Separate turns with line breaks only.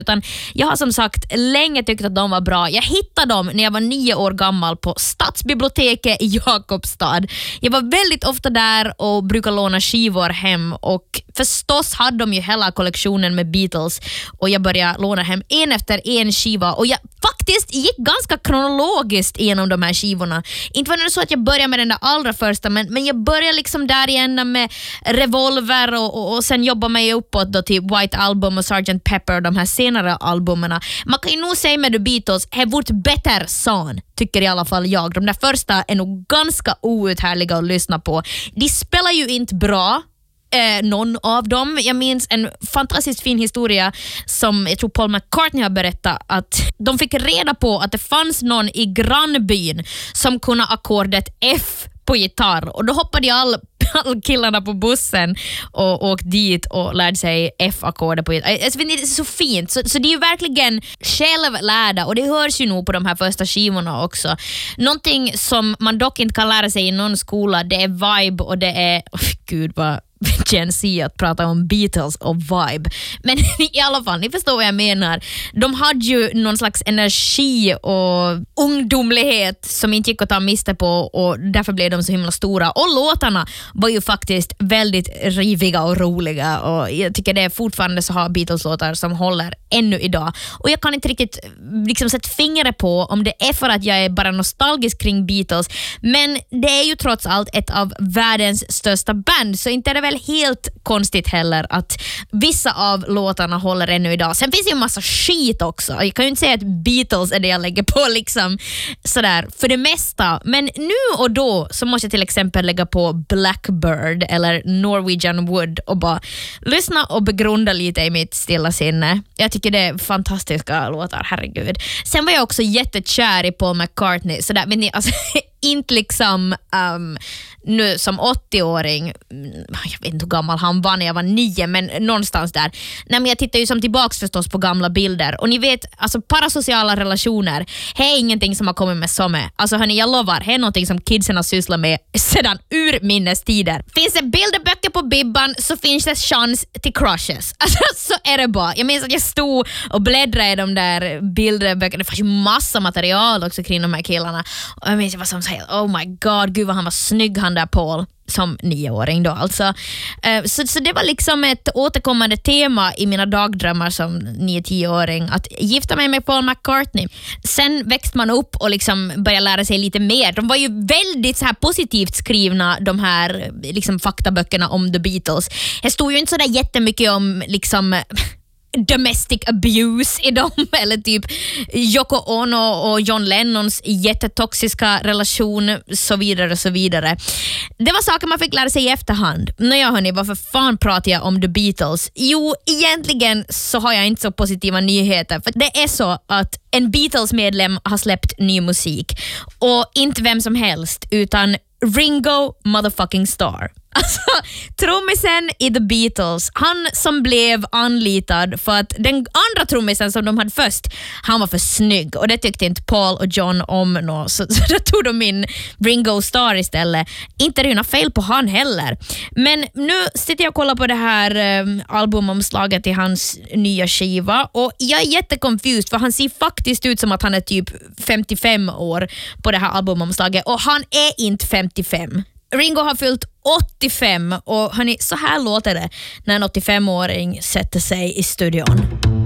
Utan jag har som sagt länge tyckt att de var bra. Jag hittade dem när jag var 9 år gammal på Stadsbiblioteket i Jakobstad. Jag var väldigt ofta där och brukade låna skivor hem, och förstås hade de ju hela kollektionen med Beatles, och jag började låna hem en efter en skiva, och jag faktiskt gick ganska kronologiskt igenom de här skivorna. Inte var det så att jag började med den där allra första, men jag började liksom där igen med Revolver och sen jobbade mig uppåt då till White Album och Sgt. Pepper och de här senare albumerna. Man kan ju nog säga med The Beatles har vårt bättre son, tycker i alla fall jag. De där första är nog ganska outhärliga att lyssna på. De spelar ju inte bra, någon av dem. Jag minns en fantastiskt fin historia som jag tror Paul McCartney har berättat, att de fick reda på att det fanns någon i grannbyn som kunde ackordet F på gitarr, och då hoppade all killarna på bussen och åkte dit och lärde sig F-ackordet på gitarr. Alltså, det är så fint, så det är ju verkligen självlärda, och det hörs ju nog på de här första skivorna också. Någonting som man dock inte kan lära sig i någon skola, det är vibe, och det är gud vad Gen Z att prata om Beatles och vibe. Men i alla fall, ni förstår vad jag menar. De hade ju någon slags energi och ungdomlighet som inte gick att ta miste på, och därför blev de så himla stora. Och låtarna var ju faktiskt väldigt riviga och roliga, och jag tycker det är fortfarande så har Beatles-låtar som håller ännu idag. Och jag kan inte riktigt liksom sätta fingret på om det är för att jag är bara nostalgisk kring Beatles, men det är ju trots allt ett av världens största band, så inte är det väl helt konstigt heller att vissa av låtarna håller ännu idag. Sen finns det ju en massa skit också. Jag kan ju inte säga att Beatles är det jag lägger på liksom sådär för det mesta, men nu och då så måste jag till exempel lägga på Blackbird eller Norwegian Wood och bara lyssna och begrunda lite i mitt stilla sinne. Jag tycker det är fantastiska låtar, herregud. Sen var jag också jättekär i Paul McCartney, så där, vet ni, alltså inte liksom nu som 80-åring, jag vet inte hur gammal han var när jag var 9, men någonstans där. Nej, men jag tittar ju som tillbaks förstås på gamla bilder, och ni vet, alltså parasociala relationer, det är ingenting som har kommit med somme. Alltså hörni, jag lovar, det är någonting som kidsen har sysslat med sedan urminnestider. Finns det bilderböcker på Bibban så finns det chans till crushes. Alltså så är det bara. Jag minns att jag stod och bläddrade i de där bilderböckerna. Det fanns ju massa material också kring de här killarna, och jag minns jag var som säger, oh my god, gud vad han var snygg, han där Paul, som 9-åring då alltså. Så det var liksom ett återkommande tema i mina dagdrömmar som 9-10-åring att gifta mig med Paul McCartney. Sen växte man upp och liksom började lära sig lite mer. De var ju väldigt så här positivt skrivna, de här liksom faktaböckerna om The Beatles. Det stod ju inte så där jättemycket om liksom domestic abuse i dem, eller typ Yoko Ono och John Lennons jättetoxiska relation, så vidare och så vidare. Det var saker man fick lära sig i efterhand. Nåja hörni, varför fan pratar jag om The Beatles? Jo, egentligen så har jag inte så positiva nyheter, för det är så att en Beatles-medlem har släppt ny musik, och inte vem som helst utan Ringo motherfucking Starr. Alltså, trummisen i The Beatles, han som blev anlitad för att den andra trummisen som de hade först, han var för snygg, och det tyckte inte Paul och John om så då tog de in Ringo Starr istället. Inte det är något fel på han heller, men nu sitter jag och kollar på det här albumomslaget i hans nya skiva, och jag är jättekonfused, för han ser faktiskt ut som att han är typ 55 år på det här albumomslaget, och han är inte 55. Ringo har fyllt 85, och hörni, så här låter det när en 85-åring sätter sig i studion.